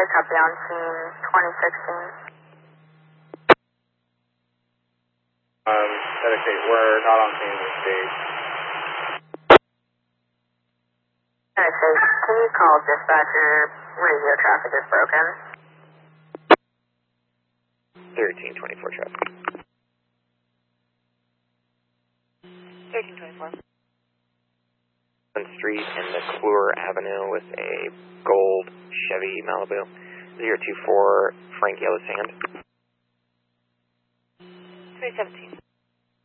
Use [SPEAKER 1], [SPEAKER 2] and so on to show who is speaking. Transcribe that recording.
[SPEAKER 1] copy on scene 2016.
[SPEAKER 2] Dedicate, we're not on scene this stage.
[SPEAKER 1] Can you call dispatcher? Radio traffic is broken.
[SPEAKER 3] 1324 traffic.
[SPEAKER 1] 1324.
[SPEAKER 3] Street and McClure Avenue with a gold Chevy Malibu. 024 Frank Yellow Sand.
[SPEAKER 1] 317.